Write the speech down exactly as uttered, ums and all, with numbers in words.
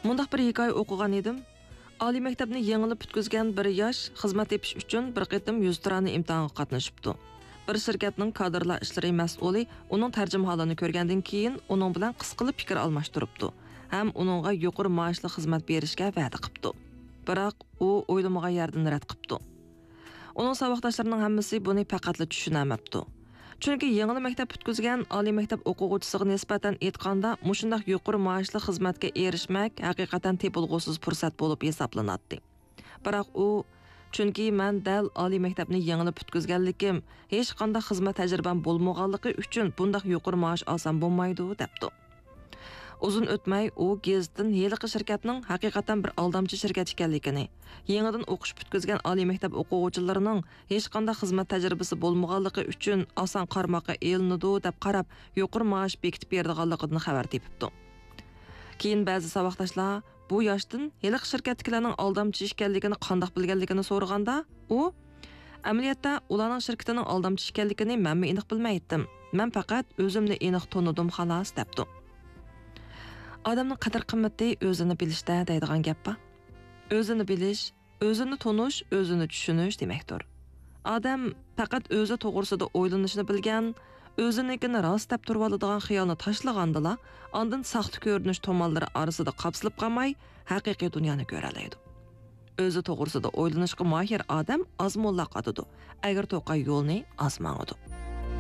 Mundaq bir hikoya o'qigan edim. Oliy maktabni yengilib bitkizgan bir yosh xizmat tepish uchun bir qitim yuz tirani imtihonga qatnashibdi. Bir shirkatning kadrlar ishlari mas'uli uning tarjimaholini ko'rgandan keyin uning bilan qisqalib fikr almashtiribdi. Ham uningga yuqori maoshli xizmat berishga va'da qilibdi. Biroq u o'ylamagan yerdan rad qilibdi. Uning saboqdoshlarining hammasi buni faqatla tushunamabdi. Chunki yangi maktab bitkizgan oliy maktab o'quvchisiga nisbatan aytganda, mushundaq yuqori maoshli xizmatga erishmak haqiqatan tepilg'usiz fursat bo'lib hisoblanadi. Biroq u chunki men dal oliy maktabni yangi bitkizganligim, hech qanday xizmat tajribam bo'lmaganligi uchun bundaq yuqori maosh olsam bo'lmaydi debdi. Uzun o'tmay u gezitdan heliqi shirkatning haqiqatan bir aldamchi shirkat ekanligini, yangidan o'qish bitkizgan oliy maktab o'quvchilarining hech qanday xizmat tajribasi bo'lmaganligi uchun oson qarmoqqa elinadi deb qarab, yuqori maosh bekitib berdiganligini xabar tepibdi. Keyin ba'zi saboqdoshlar bu yoshdan heliqi shirkatdagilarning aldamchi ekanligini qanday bilganligini so'raganda, u amaliyotda ularning shirkatining aldamchi ekanligini men aniq bilmaydim. Men faqat o'zimni aniq tonidim xolos debdi. Adamның qadr qimmati o'zini bilishda deydigan gap bor. O'zini bilish, o'zini tonish, o'zini tushunish demakdir. Adam faqat o'zi to'g'risida o'ylanishni bilgan, o'zinikini rost deb turib oladigan xiyolni tashlagandala, ondan saxta ko'rinish tomonlari orasida qapsilib qolmay, haqiqiy dunyoni ko'ra oladi. O'zi to'g'risida o'ylanishga mohir odam azmonla qotadi, agar to'qay yo'lni azmangadi.